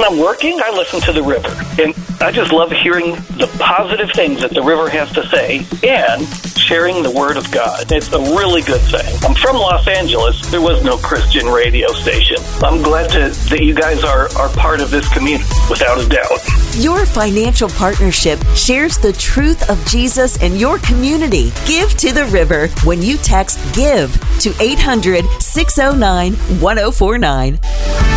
when I'm working, I listen to the river. And I just love hearing the positive things that the river has to say and sharing the Word of God. It's a really good thing. I'm from Los Angeles. There was no Christian radio station. I'm glad that you guys are part of this community, without a doubt. Your financial partnership shares the truth of Jesus and your community. Give to the river when you text GIVE to 800-609-1049.